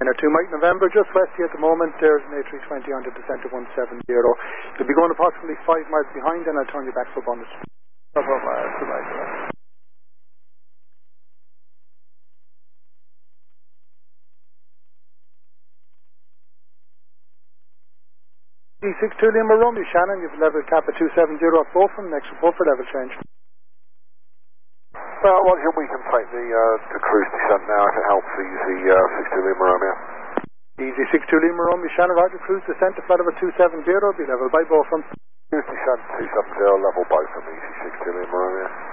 Inner 2 Mike November, just west here at the moment. There's an A320 on the descent of 170. You'll be going approximately 5 miles behind, and I'll turn you back for bonus. D62 Lima Romeo Shannon, you've level cap at 270 off Beaufort, next report for level change. Roger, we can take the cruise descent now if it helps, easy 62 Lima Romeo. Easy 62 Lima Romeo Shannon, Roger, cruise descent to flight over 270, be level by Beaufort. Cruise descent 270, level by from easy 62 Lima Romeo.